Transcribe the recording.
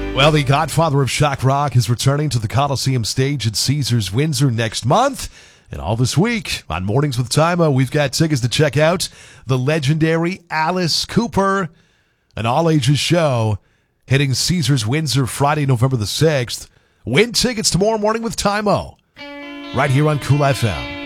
Well, the godfather of shock rock is returning to the Coliseum stage at Caesars Windsor next month. And all this week on Mornings with Tymo, we've got tickets to check out the legendary Alice Cooper, an all-ages show hitting Caesars Windsor Friday, November the 6th. Win tickets tomorrow morning with Tymo, right here on Cool FM.